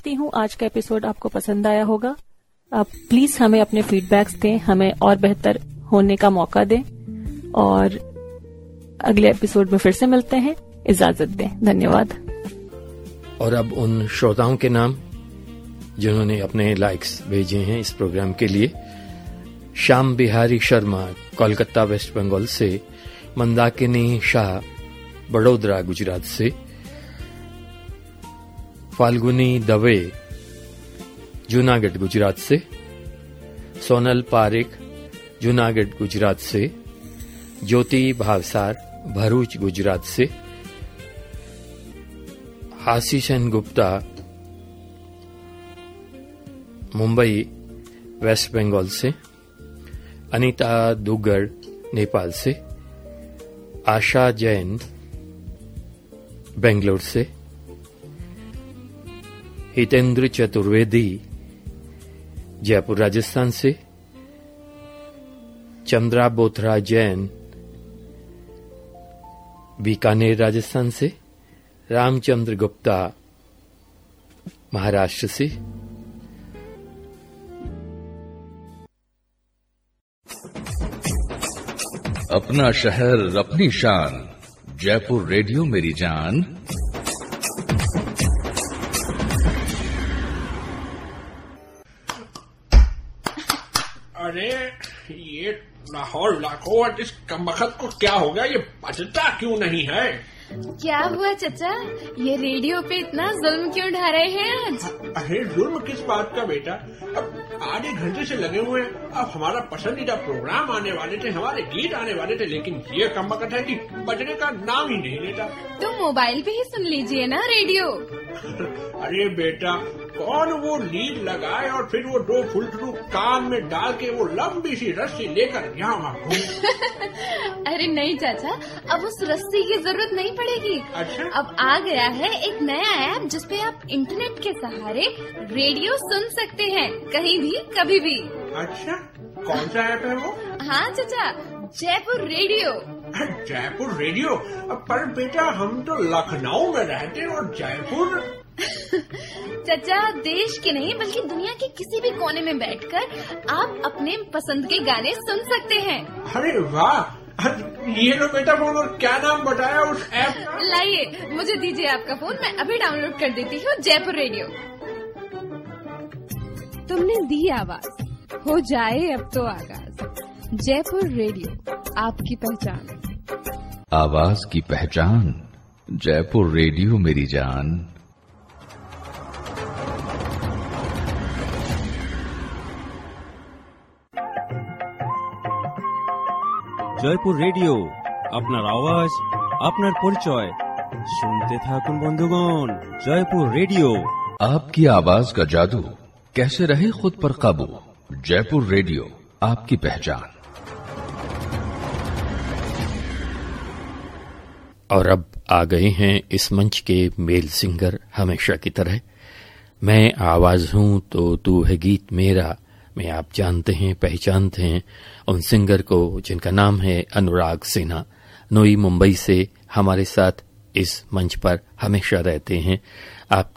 करती हूँ आज का एपिसोड आपको पसंद आया होगा। आप प्लीज हमें अपने फीडबैक्स दें, हमें और बेहतर होने का मौका दें और अगले एपिसोड में फिर से मिलते हैं। इजाजत दें, धन्यवाद। और अब उन श्रोताओं के नाम जिन्होंने अपने लाइक्स भेजे हैं इस प्रोग्राम के लिए: श्याम बिहारी शर्मा कोलकाता वेस्ट बंगाल से, मंदाकिनी शाह बड़ोदरा गुजरात से, फाल्गुनी दवे जूनागढ़ गुजरात से, सोनल पारिक जूनागढ़ गुजरात से, ज्योति भावसार भरूच गुजरात से, आशीषन गुप्ता मुंबई वेस्ट बंगाल से, अनीता दुग्गड़ नेपाल से, आशा जैन बेंगलोर से, हितेंद्र चतुर्वेदी जयपुर राजस्थान से, चंद्रा बोथरा जैन बीकानेर राजस्थान से, रामचंद्र गुप्ता महाराष्ट्र से, अपना शहर अपनी शान, जयपुर रेडियो मेरी जान। अरे ये लाहौर लाखों इस कमबख्त को क्या हो गया? ये बजता क्यों नहीं है? क्या हुआ चचा? ये रेडियो पे इतना जुल्म क्यों ढा रहे हैं आज? अरे जुल्म किस बात का बेटा? अब आधे घंटे से लगे हुए हैं। अब हमारा पसंदीदा प्रोग्राम आने वाले थे, हमारे गीत आने वाले थे, लेकिन ये कमबख्त है कि बजने का नाम ही नहीं लेता। तो मोबाइल पे ही सुन लीजिए ना रेडियो। अरे बेटा, कौन वो लीड लगाए और फिर वो 2 फुलटू कान में डाल के वो लंबी सी रस्सी लेकर यहाँ वहाँ घूमे। अरे नहीं चाचा, अब उस रस्सी की जरूरत नहीं पड़ेगी। अच्छा? अब आ गया है एक नया ऐप जिसपे आप इंटरनेट के सहारे रेडियो सुन सकते हैं, कहीं भी कभी भी। अच्छा, कौन सा ऐप है वो? हाँ चाचा, जयपुर रेडियो। जयपुर रेडियो? पर बेटा हम तो लखनऊ में रहते हैं और जयपुर। चाचा, देश के नहीं बल्कि दुनिया के किसी भी कोने में बैठकर आप अपने पसंद के गाने सुन सकते हैं। अरे वाह! ये लो बेटा फोन। और क्या नाम बताया उस ऐप का? लाइए, मुझे दीजिए आपका फोन, मैं अभी डाउनलोड कर देती हूँ जयपुर रेडियो। तुमने दी आवाज, हो जाए अब तो आगाज। जयपुर रेडियो, आपकी पहचान। आवाज की पहचान, जयपुर रेडियो मेरी जान। জয়পুর রেডিও, আপনার আওয়াজ, আপনার পরিচয়। শুনতে থাকুন বন্ধুগণ, জয়পুর রেডিও। आपकी आवाज का जादू, कैसे रहे खुद पर काबू। जयपुर रेडियो, आपकी पहचान। और अब आ गए हैं इस मंच के मेल सिंगर हमेशा की तरह। मैं आवाज हूं तो तू है गीत मेरा, में आप जानते हैं, पहचानते हैं उन सिंगर को जिनका नाम है अनुराग सिन्हा। नोई मुंबई से हमारे साथ इस मंच पर हमेशा रहते हैं। आप